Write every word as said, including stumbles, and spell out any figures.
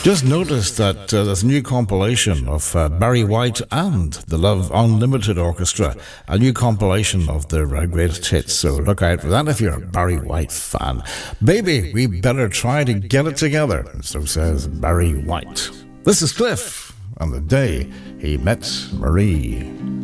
Just noticed that uh, there's a new compilation of uh, Barry White and the Love Unlimited Orchestra, a new compilation of their uh, greatest hits, so look out for that if you're a Barry White fan. Baby, we better try to get it together, so says Barry White. This is Cliff on the day he met Marie.